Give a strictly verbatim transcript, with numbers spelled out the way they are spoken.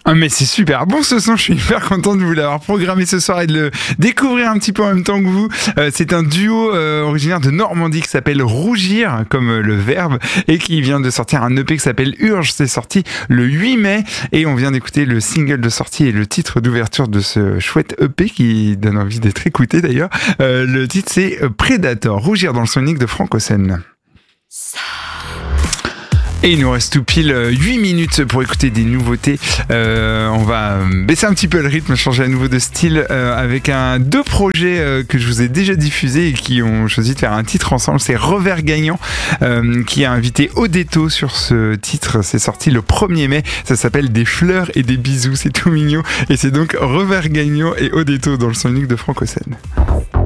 Ah mais c'est super bon ce son, je suis hyper content de vous l'avoir programmé ce soir et de le découvrir un petit peu en même temps que vous. Euh, c'est un duo euh, originaire de Normandie qui s'appelle Rougir, comme euh, le verbe, et qui vient de sortir un E P qui s'appelle Urge. C'est sorti le huit mai et on vient d'écouter le single de sortie et le titre d'ouverture de ce chouette E P qui donne envie d'être écouté d'ailleurs. Euh, le titre c'est Predator, Rougir dans le Sonic de Franck Ossen. Et il nous reste tout pile huit minutes pour écouter des nouveautés. Euh, on va baisser un petit peu le rythme, changer à nouveau de style euh, avec un deux projets euh, que je vous ai déjà diffusés et qui ont choisi de faire un titre ensemble. C'est Revers Gagnant euh, qui a invité Odetto sur ce titre. C'est sorti le premier mai. Ça s'appelle Des fleurs et des bisous. C'est tout mignon. Et c'est donc Revers Gagnant et Odetto dans le Sonic de Franck Ossen.